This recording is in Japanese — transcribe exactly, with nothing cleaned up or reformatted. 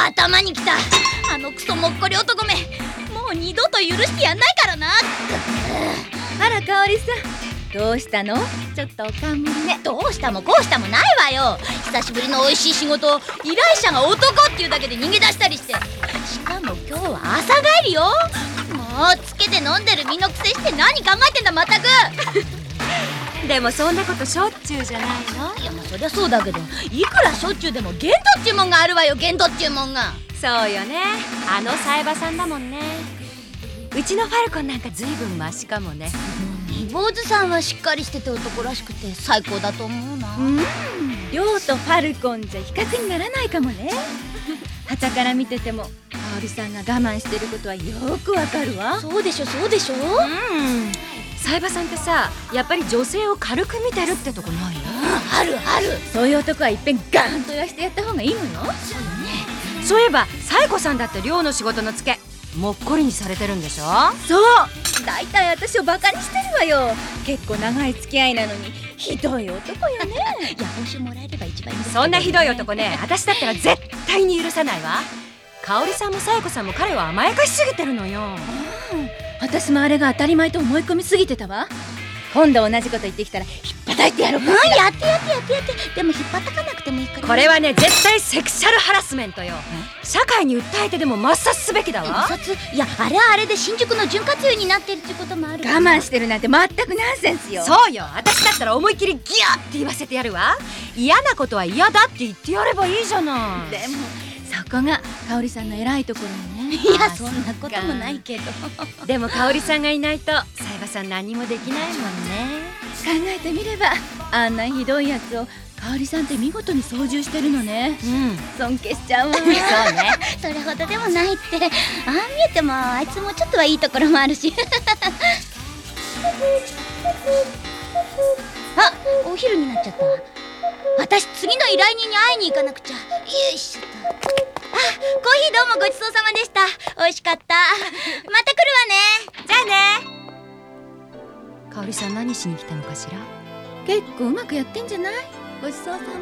頭にきた。あのクソもっこり男め、もう二度と許してやんないからな。 あら香織さん、どうしたの？ちょっとおかんむりね。 どうしたもこうしたもないわよ。久しぶりの美味しい仕事を依頼者が男っていうだけで逃げ出したりして、しかも今日は朝帰りよ。もうつけて飲んでる身のくせして何考えてんだまったく。 でもそんなことしょっちゅうじゃないの？ いやまあそりゃそうだけど、いくらしょっちゅうでも限度っちゅうもんがあるわよ。限度っちゅうもんが。 そうよね、あのサイバさんだもんね。うちのファルコンなんかずいぶんマシかもね。 リボーズさんはしっかりしてて男らしくて最高だと思うな。 うん、亮とファルコンじゃ比較にならないかもね。傍から見てても香織さんが我慢してることはよくわかるわ。 そうでしょそうでしょ。 うんサイバさんってさ、やっぱり女性を軽く見てるってとこないの？ あるある。 そういう男はいっぺんガーンと言わしてやった方がいいのよ。 そうよね。 そういえばサイコさんだって寮の仕事のツケもっこりにされてるんでしょ？ そう、だいたい私をバカにしてるわよ。結構長い付き合いなのにひどい男よね。 いや報酬もらえれば一番いいんですけどね。 そんなひどい男ね、私だったら絶対に許さないわ。香織さんもサイコさんも彼を甘やかしすぎてるのよ。 私もあれが当たり前と思い込みすぎてたわ。今度同じこと言ってきたらひっぱたいてやろうかしら。 うん、やってやってやってやって。でも引っ張たかなくてもいいから。 これはね、絶対セクシャルハラスメントよ。社会に訴えてでも抹殺すべきだわ。 抹殺？いやあれはあれで新宿の潤滑油になってるってこともある。 我慢してるなんて全くナンセンスよ。 そうよ、私だったら思いっきりギャーって言わせてやるわ。嫌なことは嫌だって言ってやればいいじゃない。 でもそこが香織さんの偉いところよね。 いやそんなこともないけど。 でも香織さんがいないとサイバさん何もできないもんね。 考えてみればあんなひどいやつを香織さんって見事に操縦してるのね。 うん尊敬しちゃうわ。 そうね。 それほどでもないって。ああ見えてもあいつもちょっとはいいところもあるし。あ、お昼になっちゃったわ。私次の依頼人に会いに行かなくちゃ。よいしょっと。あ、コーヒーどうもごちそうさまでした。美味しかった。また来るわね。 じゃあね。香織さん何しに来たのかしら？ 結構うまくやってんじゃない？ごちそうさま。